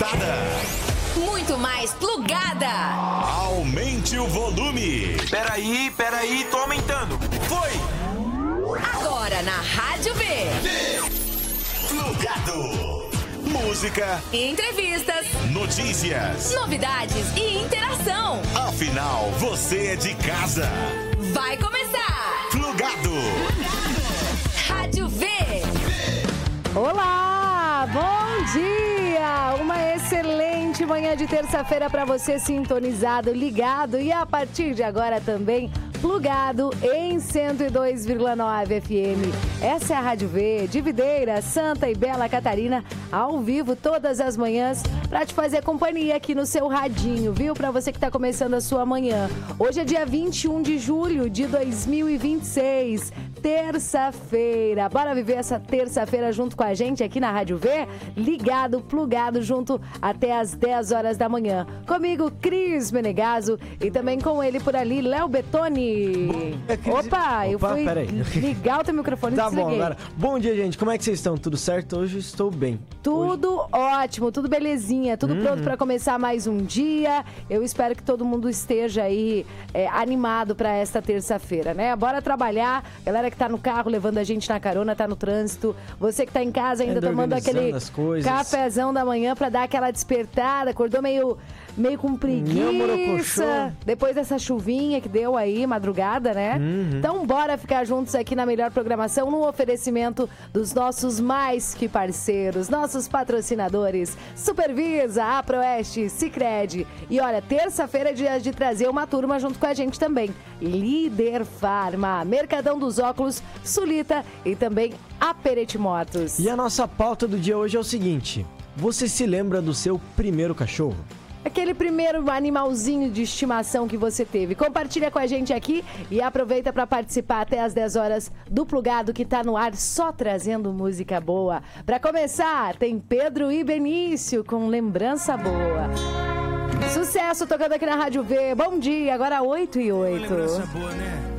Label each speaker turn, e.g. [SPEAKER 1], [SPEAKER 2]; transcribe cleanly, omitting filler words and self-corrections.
[SPEAKER 1] conectada.
[SPEAKER 2] Muito mais plugada.
[SPEAKER 1] Aumente o volume.
[SPEAKER 3] Peraí, tô aumentando.
[SPEAKER 1] Foi!
[SPEAKER 2] Agora na Rádio V.
[SPEAKER 1] Plugado. Música,
[SPEAKER 2] Entrevistas,
[SPEAKER 1] notícias,
[SPEAKER 2] novidades e interação.
[SPEAKER 1] Afinal, você é de casa.
[SPEAKER 2] Vai começar.
[SPEAKER 1] Plugado.
[SPEAKER 2] Rádio V.
[SPEAKER 4] Olá, bom dia! Uma excelente manhã de terça-feira para você sintonizado, ligado e a partir de agora também plugado em 102,9 FM. Essa é a Rádio V, de Videira, Santa e Bela Catarina, ao vivo todas as manhãs para te fazer companhia aqui no seu radinho, viu? Para você que está começando a sua manhã. Hoje é dia 21 de julho de 2026, terça-feira. Bora viver essa terça-feira junto com a gente aqui na Rádio V, ligado, plugado junto até as 10 horas da manhã. Comigo, Cris Menegaso e também com ele por ali, Léo Bettoni. Opa, eu fui ligar o teu microfone e
[SPEAKER 5] tá
[SPEAKER 4] desliguei.
[SPEAKER 5] Bom, agora. Bom dia, gente. Como é que vocês estão? Tudo certo? Hoje eu estou bem.
[SPEAKER 4] Tudo ótimo, tudo belezinha, tudo pronto para começar mais um dia. Eu espero que todo mundo esteja aí animado para esta terça-feira, né? Bora trabalhar. Galera que tá no carro levando a gente na carona, tá no trânsito. Você que tá em casa ainda tomando aquele cafezão da manhã para dar aquela despertada. Acordou meio com preguiça. Depois dessa chuvinha que deu aí, madrugada, né? Então bora ficar juntos aqui na melhor programação, no oferecimento dos nossos mais que parceiros, nossos patrocinadores, Supervisa, Aproeste, Sicredi. E olha, terça-feira é dia de trazer uma turma junto com a gente também. Líder Farma, Mercadão dos Óculos, Sulita e também Aperete Motos.
[SPEAKER 5] E a nossa pauta do dia hoje é o seguinte: você se lembra do seu primeiro cachorro?
[SPEAKER 4] Aquele primeiro animalzinho de estimação que você teve. Compartilha com a gente aqui e aproveita para participar até as 10 horas do Plugado que tá no ar, só trazendo música boa. Para começar, tem Pedro e Benício com Lembrança Boa. Sucesso tocando aqui na Rádio V. Bom dia, agora 8h08.
[SPEAKER 3] Lembrança boa, né?